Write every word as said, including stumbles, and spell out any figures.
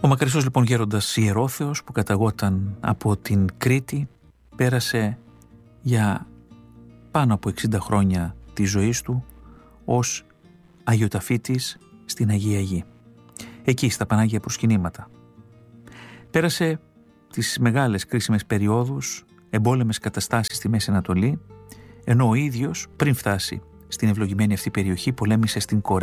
Ο μακαριστός λοιπόν γέροντας Ιερόθεος, που καταγόταν από την Κρήτη, πέρασε για πάνω από εξήντα χρόνια της ζωής του ως αγιοταφήτης στην Αγία Γη, εκεί στα Πανάγια Προσκυνήματα. Πέρασε τις μεγάλες κρίσιμες περιόδους, εμπόλεμες καταστάσεις στη Μέση Ανατολή, ενώ ο ίδιος πριν φτάσει στην ευλογημένη αυτή περιοχή πολέμησε στην Κορέα